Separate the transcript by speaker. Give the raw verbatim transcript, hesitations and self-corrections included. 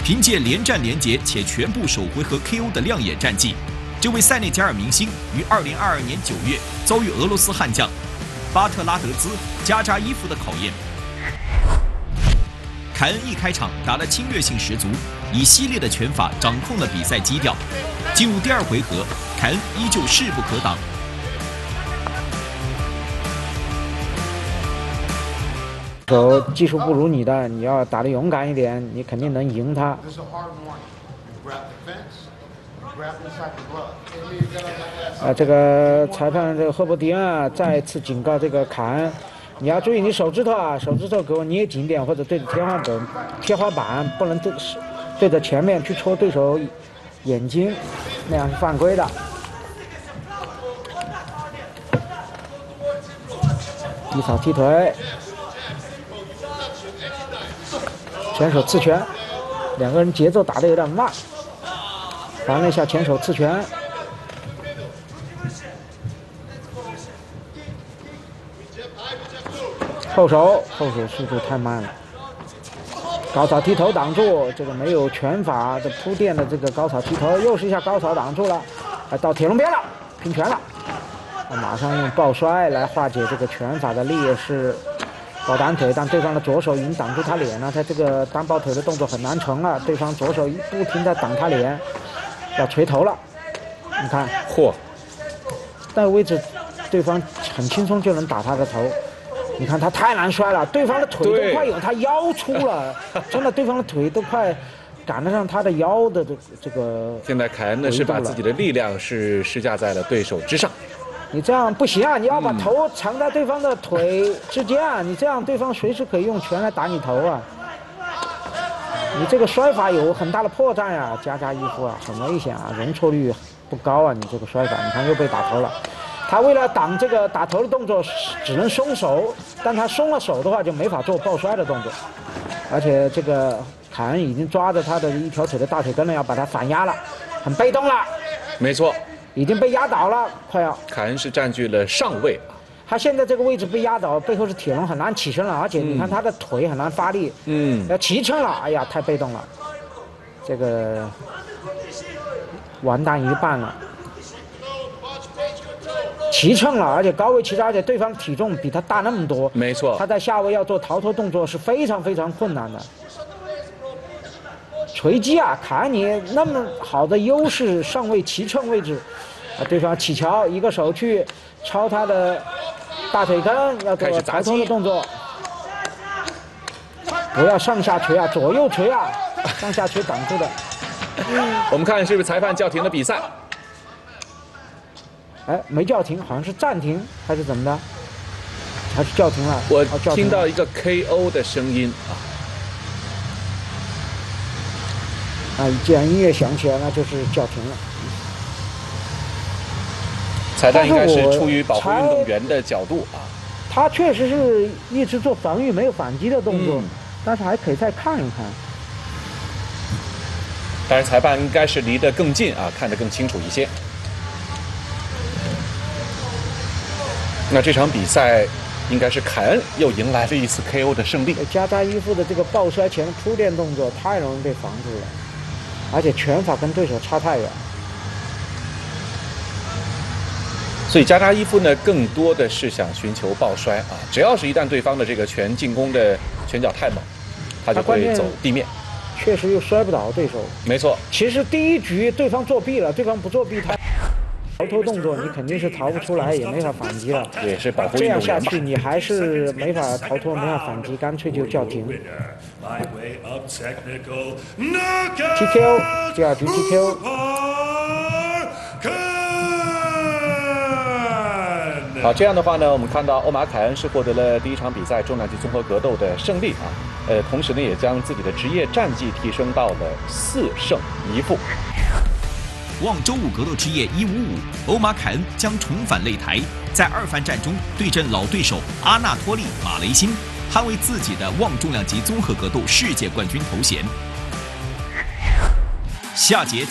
Speaker 1: 凭借连战连捷且全部首回合 K O 的亮眼战绩，这位塞内加尔明星于二零二二年九月遭遇俄罗斯悍将巴特拉德兹加扎伊夫的考验。凯恩一开场打得侵略性十足，以犀利的拳法掌控了比赛基调。进入第二回合，凯恩依旧势不可挡。
Speaker 2: 手技术不如你的，你要打得勇敢一点，你肯定能赢他。啊，这个裁判这个赫伯迪恩啊，再次警告这个凯恩，你要注意你手指头啊，手指头给我捏紧点，或者对着天花板，天花板不能对对着前面去戳对手眼睛，那样是犯规的。低扫踢腿。前手刺拳，两个人节奏打得有点慢，还了一下前手刺拳，后手后手速度太慢了，高草踢头挡住，这个没有拳法的铺垫的这个高草踢头，又是一下高草挡住了，还到铁笼边了，拼拳了，马上用抱摔来化解这个拳法的劣势。抱单腿，但对方的左手已经挡住他脸了，他这个单抱腿的动作很难成了。对方左手一不停地挡他脸，要垂头了。你看，
Speaker 3: 嚯！
Speaker 2: 那个位置，对方很轻松就能打他的头。你看他太难摔了，对方的腿都快有他腰粗了，真的，对方的腿都快赶得上他的腰的这这个。
Speaker 3: 现在凯恩呢是把自己的力量是施加在了对手之上。
Speaker 2: 你这样不行啊！你要把头藏在对方的腿之间啊！你这样对方随时可以用拳来打你头啊！你这个摔法有很大的破绽呀、啊，加扎伊夫啊，很危险啊，容错率不高啊！你这个摔法，你看又被打头了。他为了挡这个打头的动作，只能松手，但他松了手的话，就没法做抱摔的动作。而且这个凯恩已经抓着他的一条腿的大腿根了，要把他反压了，很被动了。
Speaker 3: 没错。
Speaker 2: 已经被压倒了，快要。
Speaker 3: 凯恩是占据了上位啊，
Speaker 2: 他现在这个位置被压倒，背后是铁笼，很难起身了，而且你看他的腿很难发力，嗯，要骑撑了，哎呀，太被动了，这个完蛋一半了。骑乘了，而且高位骑着，而且对方体重比他大那么多，
Speaker 3: 没错，
Speaker 2: 他在下位要做逃脱动作是非常非常困难的。锤击啊，凯恩你那么好的优势上位骑乘位置，啊，对方起桥一个手去抄他的大腿根，要做逃脱的动作，不要上下锤啊，左右锤啊，上下锤挡住的。
Speaker 3: 我们看是不是裁判叫停了比赛？
Speaker 2: 哎，没叫停，好像是暂停还是怎么的？还是叫停了？
Speaker 3: 我听到一个 K O 的声音啊。
Speaker 2: 啊，既然音乐响起来，那就是叫停了。
Speaker 3: 裁判应该是出于保护运动员的角度啊。
Speaker 2: 他确实是一直做防御，没有反击的动作，嗯、但是还可以再看一看。
Speaker 3: 当然，裁判应该是离得更近啊，看得更清楚一些。那这场比赛应该是凯恩又迎来了一次 K O 的胜利。
Speaker 2: 加扎伊夫的这个抱摔前的铺垫动作太容易被防住了。而且拳法跟对手差太远，
Speaker 3: 所以加扎伊夫呢，更多的是想寻求抱摔啊。只要是一旦对方的这个拳进攻的拳脚太猛，他就会走地面。
Speaker 2: 确实又摔不倒对手。
Speaker 3: 没错。
Speaker 2: 其实第一局对方作弊了，对方不作弊，他逃脱动作你肯定是逃不出来，也没法反击了。
Speaker 3: 也是保护
Speaker 2: 这样下去，你还是没法逃脱，没法反击，干脆就叫停。T K O， 第二局 T K O。
Speaker 3: 好，这样的话呢，我们看到欧马凯恩是获得了第一场比赛重量级综合格斗的胜利啊，呃，同时呢，也将自己的职业战绩提升到了四胜一负。
Speaker 1: 望周五格斗之夜一五五，欧马凯恩将重返擂台，在二番战中对阵老对手阿纳托利·马雷辛，捍卫自己的望重量级综合格斗世界冠军头衔。下节。